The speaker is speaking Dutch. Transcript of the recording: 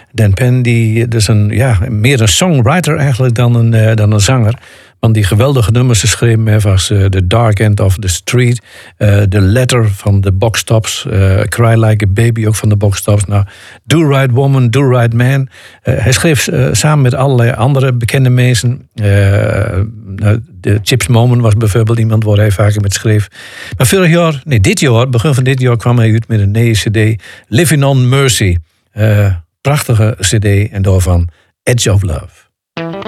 Dan Penn, die dus meer een songwriter eigenlijk dan een zanger. Want die geweldige nummers geschreven heeft als The Dark End of the Street, The Letter van de Box Tops, Cry Like a Baby ook van de Box Tops. Nou, Do Right Woman, Do Right Man. Hij schreef samen met allerlei andere bekende mensen. De Chips Moman was bijvoorbeeld iemand waar hij vaker met schreef. Maar begin van dit jaar kwam hij uit met een nieuwe cd, Living on Mercy. Prachtige cd en daarvan Edge of Love.